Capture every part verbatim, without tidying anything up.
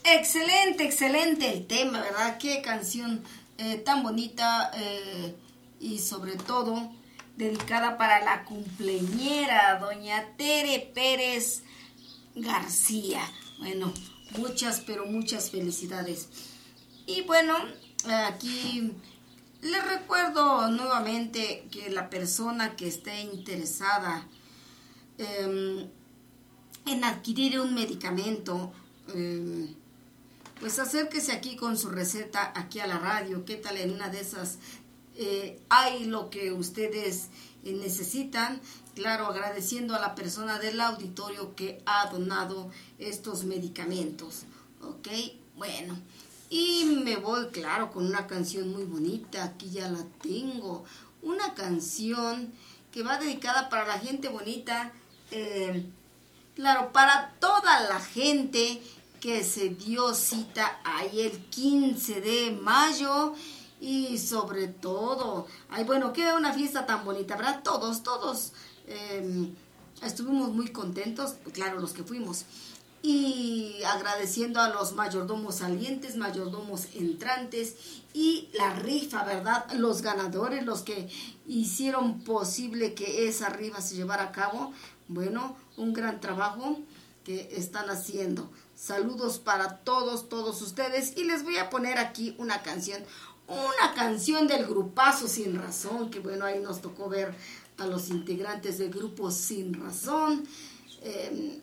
Excelente, excelente el tema, ¿verdad? Qué canción eh, tan bonita eh, y sobre todo dedicada para la cumpleañera, doña Tere Pérez García. Bueno, muchas, pero muchas felicidades. Y bueno, aquí les recuerdo nuevamente que la persona que esté interesada eh, en adquirir un medicamento, eh, pues acérquese aquí con su receta aquí a la radio. ¿Qué tal? En una de esas eh, hay lo que ustedes eh, necesitan. Claro, agradeciendo a la persona del auditorio que ha donado estos medicamentos. ¿Ok? Bueno, y me voy, claro, con una canción muy bonita. Aquí ya la tengo. Una canción que va dedicada para la gente bonita. Eh, claro, para toda la gente que se dio cita ahí el quince de mayo y sobre todo, ay bueno, qué una fiesta tan bonita, ¿verdad? Todos, todos eh, estuvimos muy contentos, claro, los que fuimos, y agradeciendo a los mayordomos salientes, mayordomos entrantes y la rifa, ¿verdad? Los ganadores, los que hicieron posible que esa rifa se llevara a cabo. Bueno, un gran trabajo que están haciendo. Saludos para todos, todos ustedes. Y les voy a poner aquí una canción, una canción del grupazo Sin Razón, que bueno, ahí nos tocó ver a los integrantes del grupo Sin Razón, eh,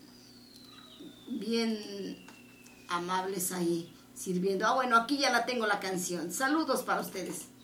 bien amables ahí sirviendo. Ah, bueno, aquí ya la tengo la canción. Saludos para ustedes.